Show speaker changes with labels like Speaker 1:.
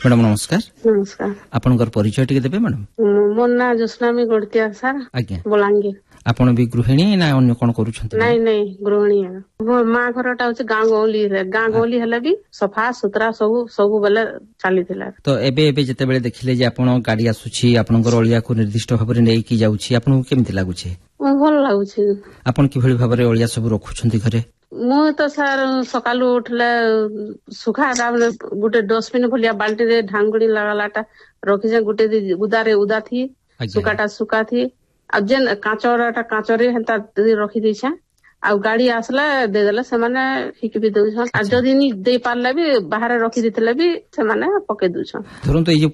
Speaker 1: Madam नमस्कार।
Speaker 2: नमस्कार।
Speaker 1: आपनकर परिचय टिके देबे मैडम?
Speaker 2: मो ना जोस्नामी गोड़तिया सर।
Speaker 1: आज्ञा
Speaker 2: बलांगीर।
Speaker 1: आपण भी गृहिणी ना अन्य कोन करूछंती?
Speaker 2: नहीं नहीं गृहिणी है। मो माँ घरटा होचे गाँ गौली रे। गाँ गौली हले भी सफा सुतरा सब बेले चली थिला।
Speaker 1: तो एबे एबे जते बेले देखिले जे आपण गाड़ी आसुछि आपनकर अलिया को निर्दिष्ट भाबरे नै की जाउछि आपन केमिति लागुछि?
Speaker 2: भल लागुछि।
Speaker 1: आपण कि भली भाबरे अलिया सब रखुछंती घरे?
Speaker 2: मु तो सर सकालू उठले सुखा दाबले गुटे डस्टबिन भलिया बाल्टी रे ढांगुड़ी लगालाटा रखि जे गुटे उदारे उदा थी सुकाटा सुका थी आ जेन काचराटा काचरे हेंता रखि दैछा आ गाड़ी आसला दे देला से माने फिक भी दउछन आ जदी नी दे पारला भी बाहर रखि दितले भी से माने पके दउछन।
Speaker 1: धरन तो